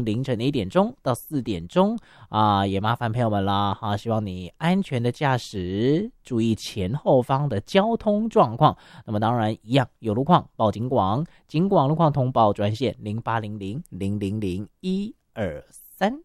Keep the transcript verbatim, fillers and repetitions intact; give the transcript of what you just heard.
凌晨的一点钟到四点钟啊，也麻烦朋友们啦哈、啊，希望你安全的驾驶，注意前后方的交通状况。那么当然一样，有路况报警广，警广路况通报专线零八零零零零零一二三。